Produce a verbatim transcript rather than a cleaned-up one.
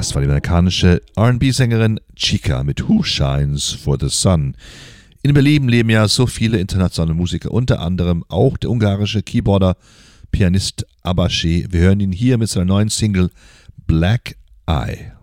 Das war die amerikanische R and B-Sängerin Chika mit Who Shines for the Sun. In Berlin leben ja so viele internationale Musiker, unter anderem auch der ungarische Keyboarder, Pianist Abaché. Wir hören ihn hier mit seiner neuen Single Black Eye.